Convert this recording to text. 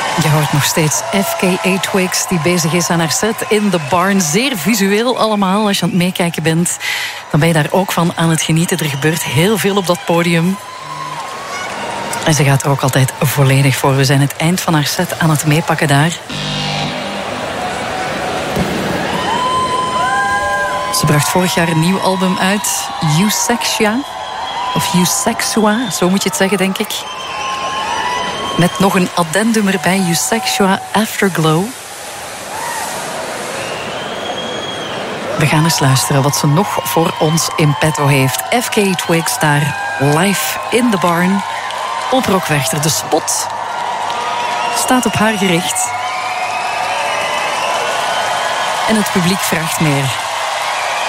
Je hoort nog steeds FKA Twigs die bezig is aan haar set in The Barn. Zeer visueel allemaal. Als je aan het meekijken bent, dan ben je daar ook van aan het genieten. Er gebeurt heel veel op dat podium. En ze gaat er ook altijd volledig voor. We zijn het eind van haar set aan het meepakken daar. Ze bracht vorig jaar een nieuw album uit. Eusexia. Of Eusexua, zo moet je het zeggen, denk ik. Met nog een addendum erbij, Eusexia Afterglow. We gaan eens luisteren wat ze nog voor ons in petto heeft. FKA Twigs daar, live in The Barn. Op Rockwerchter. De spot staat op haar gericht. En het publiek vraagt meer.